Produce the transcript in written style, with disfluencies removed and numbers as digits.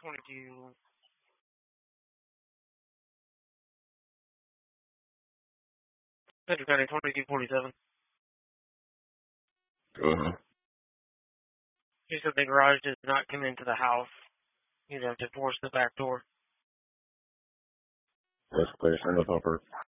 22. Central County 2247. She said the garage does not come into the house. You'd have to force the back door. That's clear. Send us over.